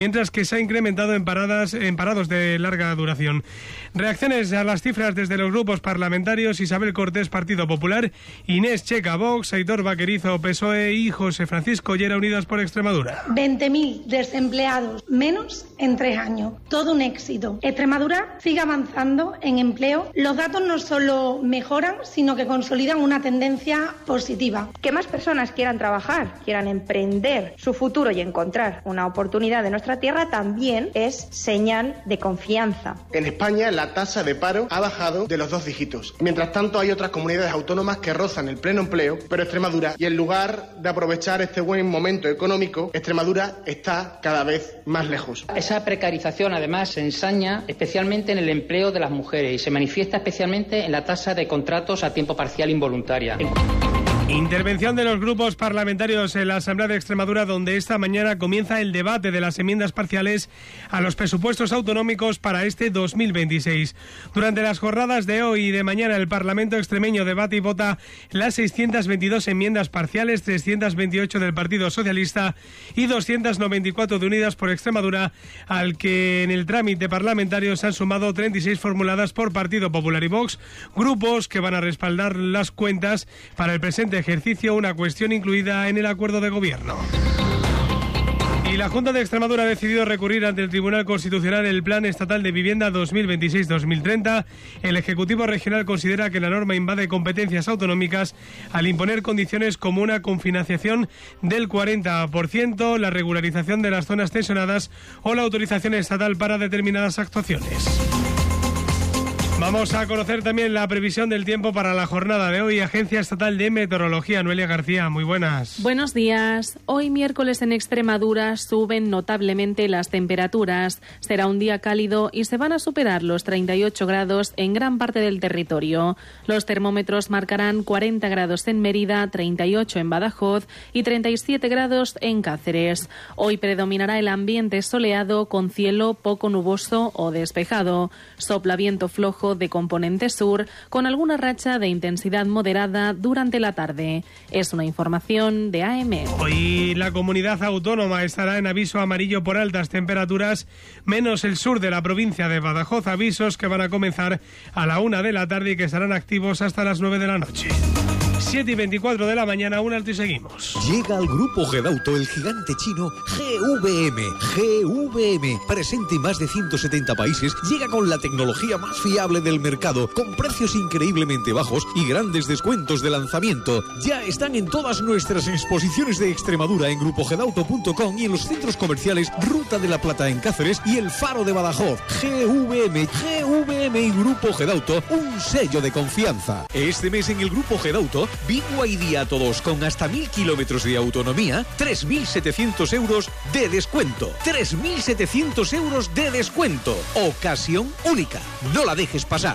mientras que se ha incrementado en parados de larga duración. Reacciones a las cifras desde los grupos parlamentarios: Isabel Cortés, Partido Popular; Inés Checa, Vox; Aitor Vaquerizo, PSOE; y José Francisco Llera, Unidas por Extremadura. 20.000 desempleados menos en 3 años. Todo un éxito. Extremadura sigue avanzando en empleo. Los datos no solo mejoran, sino que consolidan una tendencia positiva. Que más personas quieran trabajar, quieran emprender su futuro y encontrar una oportunidad en nuestra tierra también es señal de confianza. En España la tasa de paro ha bajado de los 2 dígitos. Mientras tanto hay otras comunidades autónomas que rozan el pleno empleo, pero Extremadura, y en lugar de aprovechar este buen momento económico, Extremadura está cada vez más lejos. Esa precarización además se ensaña especialmente en el empleo de las mujeres y se manifiesta especialmente en la tasa de contratos a tiempo parcial involuntaria. Intervención de los grupos parlamentarios en la Asamblea de Extremadura, donde esta mañana comienza el debate de las enmiendas parciales a los presupuestos autonómicos para este 2026. Durante las jornadas de hoy y de mañana, el Parlamento extremeño debate y vota las 622 enmiendas parciales, 328 del Partido Socialista y 294 de Unidas por Extremadura, al que en el trámite parlamentario se han sumado 36 formuladas por Partido Popular y Vox, grupos que van a respaldar las cuentas para el presente ejercicio, una cuestión incluida en el acuerdo de gobierno. Y la Junta de Extremadura ha decidido recurrir ante el Tribunal Constitucional el Plan Estatal de Vivienda 2026-2030. El Ejecutivo Regional considera que la norma invade competencias autonómicas al imponer condiciones como una cofinanciación del 40%, la regularización de las zonas tensionadas o la autorización estatal para determinadas actuaciones. Vamos a conocer también la previsión del tiempo para la jornada de hoy. Agencia Estatal de Meteorología, Noelia García, muy buenas. Buenos días. Hoy miércoles en Extremadura suben notablemente las temperaturas. Será un día cálido y se van a superar los 38 grados en gran parte del territorio. Los termómetros marcarán 40 grados en Mérida, 38 en Badajoz y 37 grados en Cáceres. Hoy predominará el ambiente soleado con cielo poco nuboso o despejado. Sopla viento flojo de componente sur, con alguna racha de intensidad moderada durante la tarde. Es una información de AM. Hoy la comunidad autónoma estará en aviso amarillo por altas temperaturas, menos el sur de la provincia de Badajoz, avisos que van a comenzar a la 1 de la tarde y que estarán activos hasta las 9 de la noche. 7:24 de la mañana, un alto y seguimos. Llega al Grupo Gedauto el gigante chino GVM. GVM, presente en más de 170 países, llega con la tecnología más fiable del mercado, con precios increíblemente bajos y grandes descuentos de lanzamiento. Ya están en todas nuestras exposiciones de Extremadura en grupogedauto.com y en los centros comerciales Ruta de la Plata en Cáceres y El Faro de Badajoz. GVM y Grupo Gedauto, un sello de confianza. Este mes en el Grupo Gedauto, BYD a todos con hasta 1.000 kilómetros de autonomía, 3.700 euros de descuento. 3.700 euros de descuento. Ocasión única. No la dejes pasar.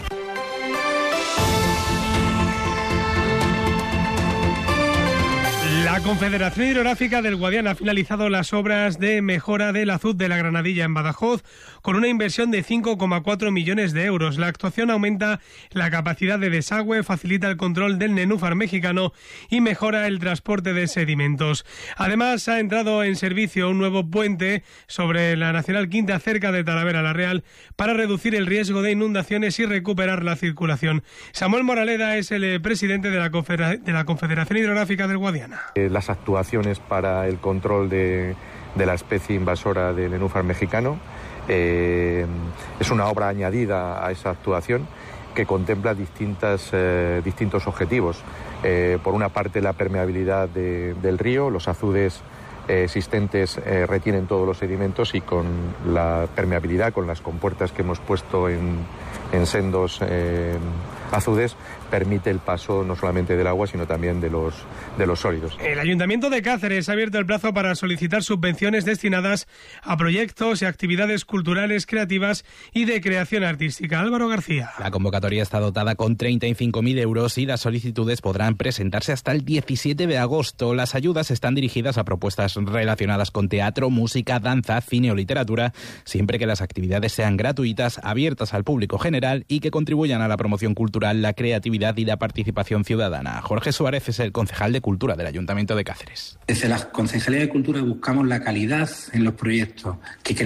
La Confederación Hidrográfica del Guadiana ha finalizado las obras de mejora del azud de la Granadilla en Badajoz con una inversión de 5,4 millones de euros. La actuación aumenta la capacidad de desagüe, facilita el control del nenúfar mexicano y mejora el transporte de sedimentos. Además, ha entrado en servicio un nuevo puente sobre la Nacional Quinta cerca de Talavera la Real para reducir el riesgo de inundaciones y recuperar la circulación. Samuel Moraleda es el presidente de la Confederación Hidrográfica del Guadiana. Las actuaciones para el control de la especie invasora del nenúfar mexicano es una obra añadida a esa actuación que contempla distintos objetivos. Por una parte, la permeabilidad del río, los azudes existentes retienen todos los sedimentos y con la permeabilidad, con las compuertas que hemos puesto en sendos azudes, permite el paso no solamente del agua, sino también de los sólidos. El Ayuntamiento de Cáceres ha abierto el plazo para solicitar subvenciones destinadas a proyectos y actividades culturales, creativas y de creación artística. Álvaro García. La convocatoria está dotada con 35.000 euros y las solicitudes podrán presentarse hasta el 17 de agosto. Las ayudas están dirigidas a propuestas relacionadas con teatro, música, danza, cine o literatura, siempre que las actividades sean gratuitas, abiertas al público general y que contribuyan a la promoción cultural cultural, la creatividad y la participación ciudadana. Jorge Suárez es el concejal de Cultura del Ayuntamiento de Cáceres. Desde la Concejalía de Cultura buscamos la calidad en los proyectos, que